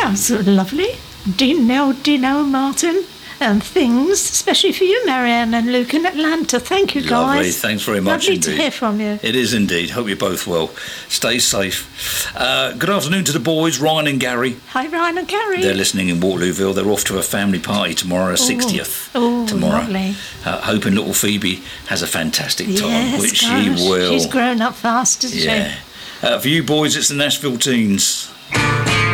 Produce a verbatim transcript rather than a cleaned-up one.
Sounds so lovely. Dino, Dino, Martin. And things, especially for you, Marianne and Luke in Atlanta. Thank you, guys. Lovely, thanks very much Lovely indeed. to hear from you. It is indeed. Hope you're both well. Stay safe. Uh, good afternoon to the boys, Ryan and Gary. Hi, Ryan and Gary. They're listening in Waterlooville. They're off to a family party tomorrow, a sixtieth Oh, tomorrow. lovely. Uh, hoping little Phoebe has a fantastic time, Yes, which gosh, she will. She's grown up fast, isn't Yeah. she? Uh, for you boys, it's the Nashville Teens.